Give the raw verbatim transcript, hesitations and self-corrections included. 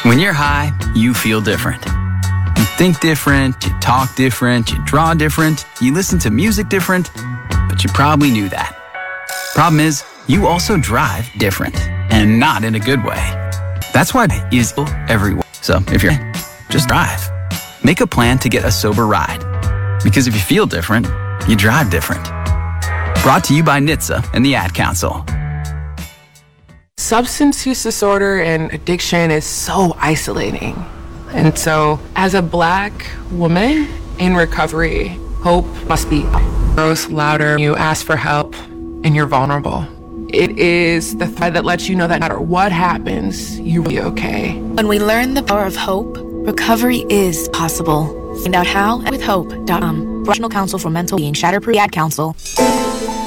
When you're high, you feel different. You think different, you talk different, you draw different, you listen to music different, but you probably knew that. Problem is, you also drive different, and not in a good way. That's why is everywhere. So if you're, just drive. Make a plan to get a sober ride. Because if you feel different, you drive different. Brought to you by N H T S A and the Ad Council. Substance use disorder and addiction is so isolating. And so, as a Black woman in recovery, hope must be grows louder. You ask for help and you're vulnerable. It is the thread that lets you know that no matter what happens, you'll be okay. When we learn the power of hope, recovery is possible. Find out how at with hope dot com. National Council for Mental Being, Shatterproof Ad Council.